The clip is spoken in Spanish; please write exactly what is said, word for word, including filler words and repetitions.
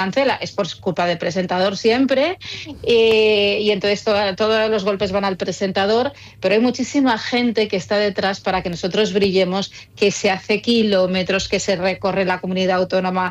cancela, es por culpa del presentador siempre, eh, y entonces to- todos los golpes van al presentador, pero hay muchísima gente que está detrás para que nosotros brillemos, que se hace kilómetros, que se recorre la comunidad autónoma